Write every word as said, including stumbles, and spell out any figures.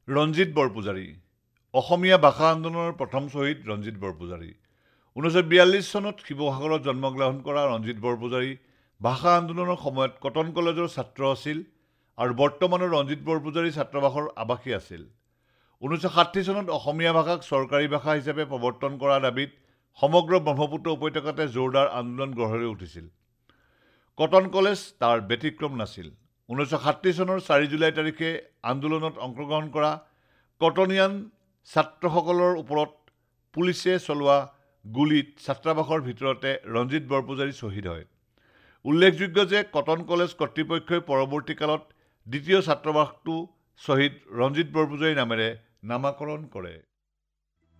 ৰঞ্জিত বৰপূজাৰী অসমীয়া ভাষা আন্দোলনৰ প্ৰথম শ্বহীদ ৰঞ্জিত বৰপূজাৰী ঊনৈছশ বিয়াল্লিছ চনত শিৱসাগৰত জন্মগ্ৰহণ কৰা ৰঞ্জিত বৰপূজাৰী ভাষা আন্দোলনৰ সময়ত কটন কলেজৰ ছাত্ৰ আছিল আৰু বৰ্তমানৰ ৰঞ্জিত বৰপূজাৰী ছাত্ৰাবাসৰ আৱাসী আছিল। ঊনৈছশ ষাঠি চনত অসমীয়া ভাষাক চৰকাৰী ভাষা হিচাপে প্ৰৱৰ্তন কৰাৰ দাবীত সমগ্ৰ ব্ৰহ্মপুত্ৰ উপত্যকাতে জোৰদাৰ আন্দোলন গঢ় লৈ উঠিছিল। কটন কলেজ তাৰ ব্যতিক্ৰম নাছিল। ঊনৈছশ ষাঠি চনৰ চাৰি জুলাই তাৰিখে আন্দোলনত অংশগ্ৰহণ কৰা কটনিয়ান ছাত্ৰসকলৰ ওপৰত পুলিচে চলোৱা গুলীত ছাত্ৰাবাসৰ ভিতৰতে ৰঞ্জিত বৰপূজাৰী শ্বহীদ হয়। উল্লেখযোগ্য যে কটন কলেজ কৰ্তৃপক্ষই পৰৱৰ্তী কালত দ্বিতীয় ছাত্ৰাবাসটো শ্বহীদ ৰঞ্জিত বৰপূজাৰী নামেৰে নামাকৰণ কৰে।